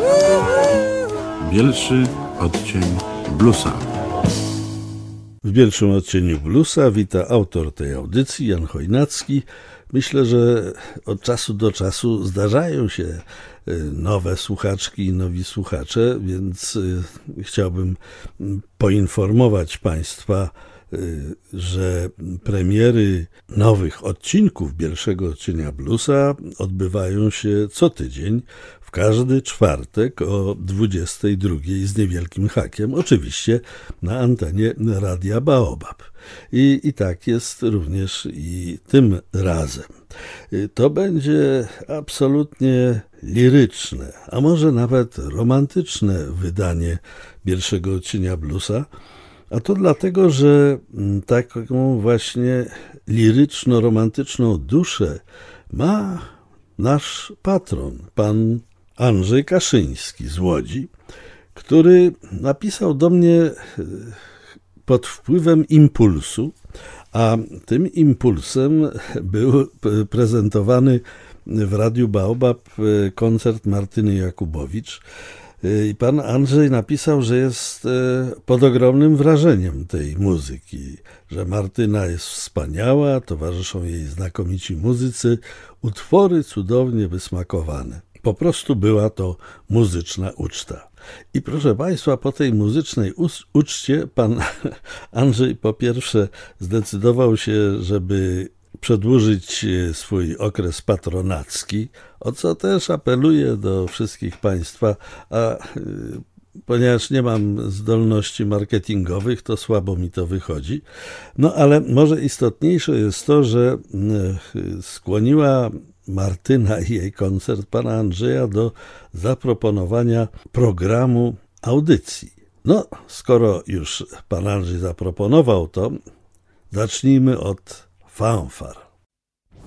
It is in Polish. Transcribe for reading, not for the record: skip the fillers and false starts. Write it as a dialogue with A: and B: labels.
A: Bielszy odcień bluesa.
B: W Bielszym odcieniu bluesa wita autor tej audycji, Jan Chojnacki. Myślę, że od czasu do czasu zdarzają się nowe słuchaczki i nowi słuchacze, więc chciałbym poinformować Państwa, że premiery nowych odcinków Bielszego odcienia bluesa odbywają się co tydzień, w każdy czwartek o 22 z niewielkim hakiem, oczywiście na antenie Radia Baobab. I tak jest również i tym razem. To będzie absolutnie liryczne, a może nawet romantyczne wydanie Bielszego odcienia bluesa. A to dlatego, że taką właśnie liryczno-romantyczną duszę ma nasz patron, pan Andrzej Kaszyński z Łodzi, który napisał do mnie pod wpływem impulsu, a tym impulsem był prezentowany w Radiu Baobab koncert Martyny Jakubowicz. I pan Andrzej napisał, że jest pod ogromnym wrażeniem tej muzyki, że Martyna jest wspaniała, towarzyszą jej znakomici muzycy, utwory cudownie wysmakowane. Po prostu była to muzyczna uczta. I proszę Państwa, po tej muzycznej uczcie pan Andrzej po pierwsze zdecydował się, żeby przedłużyć swój okres patronacki, o co też apeluję do wszystkich Państwa, a ponieważ nie mam zdolności marketingowych, to słabo mi to wychodzi. No ale może istotniejsze jest to, że skłoniła Martyna i jej koncert pana Andrzeja do zaproponowania programu audycji. No, skoro już pan Andrzej zaproponował to, zacznijmy od fanfar.